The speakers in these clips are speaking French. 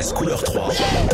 RTS couleur 3.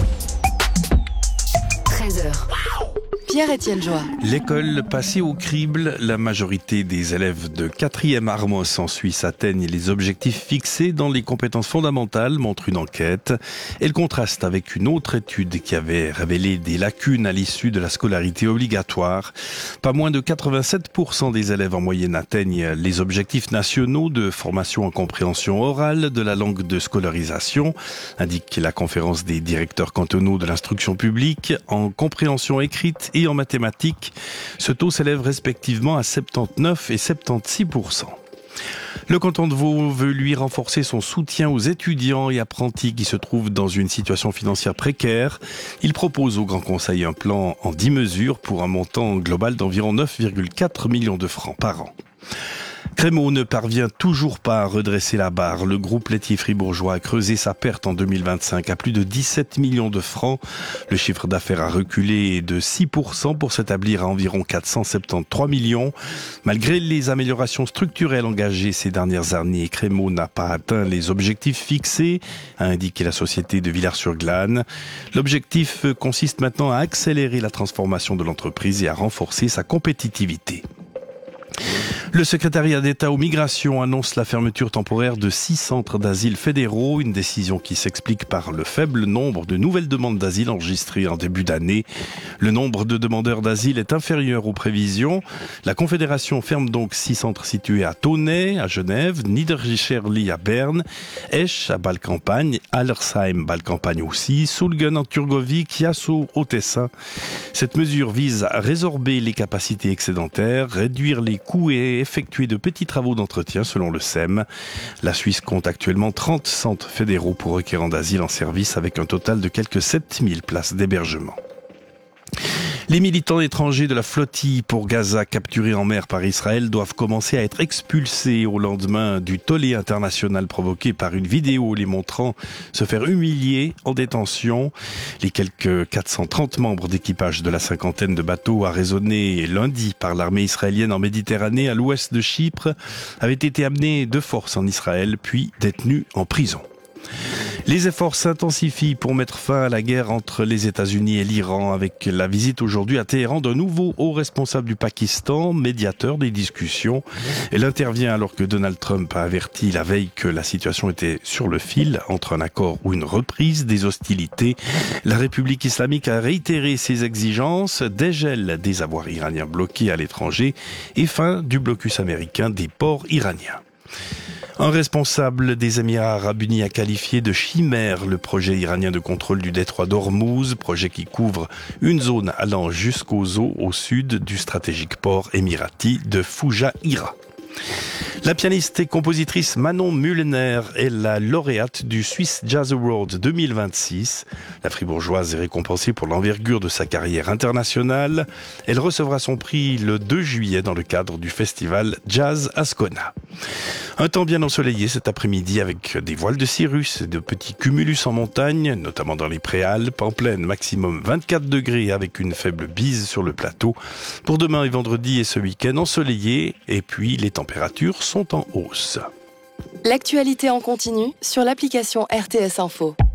13h. Pierre-Étienne Joie. L'école passée au crible, la majorité des élèves de 4e Armos en Suisse atteignent les objectifs fixés dans les compétences fondamentales, montre une enquête. Elle contraste avec une autre étude qui avait révélé des lacunes à l'issue de la scolarité obligatoire. Pas moins de 87% des élèves en moyenne atteignent les objectifs nationaux de formation en compréhension orale de la langue de scolarisation, indique la conférence des directeurs cantonaux de l'instruction publique. En compréhension écrite et en mathématiques, ce taux s'élève respectivement à 79 et 76%. Le canton de Vaud veut lui renforcer son soutien aux étudiants et apprentis qui se trouvent dans une situation financière précaire. Il propose au Grand Conseil un plan en 10 mesures pour un montant global d'environ 9,4 millions de francs par an. Crémeau ne parvient toujours pas à redresser la barre. Le groupe laitier fribourgeois a creusé sa perte en 2025 à plus de 17 millions de francs. Le chiffre d'affaires a reculé de 6% pour s'établir à environ 473 millions. Malgré les améliorations structurelles engagées ces dernières années, Crémeau n'a pas atteint les objectifs fixés, a indiqué la société de Villars-sur-Glâne. L'objectif consiste maintenant à accélérer la transformation de l'entreprise et à renforcer sa compétitivité. Le secrétariat d'État aux migrations annonce la fermeture temporaire de 6 centres d'asile fédéraux, une décision qui s'explique par le faible nombre de nouvelles demandes d'asile enregistrées en début d'année. Le nombre de demandeurs d'asile est inférieur aux prévisions. La Confédération ferme donc 6 centres situés à Tonnay, à Genève, Niederscherli à Berne, Esch à Bâle-Campagne, Allersheim, Bâle-Campagne aussi, Sulgen en Turgovie, Chiasso au Tessin. Cette mesure vise à résorber les capacités excédentaires, réduire les coûts et effectuer de petits travaux d'entretien selon le SEM. La Suisse compte actuellement 30 centres fédéraux pour requérants d'asile en service avec un total de quelques 7000 places d'hébergement. Les militants étrangers de la flottille pour Gaza capturés en mer par Israël doivent commencer à être expulsés au lendemain du tollé international provoqué par une vidéo les montrant se faire humilier en détention. Les quelques 430 membres d'équipage de la cinquantaine de bateaux arraisonnés lundi par l'armée israélienne en Méditerranée à l'ouest de Chypre avaient été amenés de force en Israël puis détenus en prison. Les efforts s'intensifient pour mettre fin à la guerre entre les États-Unis et l'Iran avec la visite aujourd'hui à Téhéran d'un nouveau haut responsable du Pakistan, médiateur des discussions. Elle intervient alors que Donald Trump a averti la veille que la situation était sur le fil entre un accord ou une reprise des hostilités. La République islamique a réitéré ses exigences, dégel des avoirs iraniens bloqués à l'étranger et fin du blocus américain des ports iraniens. Un responsable des Émirats arabes unis a qualifié de chimère le projet iranien de contrôle du détroit d'Ormuz, projet qui couvre une zone allant jusqu'aux eaux au sud du stratégique port émirati de Foujaïra. La pianiste et compositrice Manon Mullener est la lauréate du Swiss Jazz Award 2026. La fribourgeoise est récompensée pour l'envergure de sa carrière internationale. Elle recevra son prix le 2 juillet dans le cadre du festival Jazz Ascona. Un temps bien ensoleillé cet après-midi avec des voiles de cirrus et de petits cumulus en montagne, notamment dans les Préalpes. En plaine, maximum 24 degrés avec une faible bise sur le plateau. Pour demain et vendredi et ce week-end ensoleillé, et puis les températures sont en hausse. L'actualité en continu sur l'application RTS Info.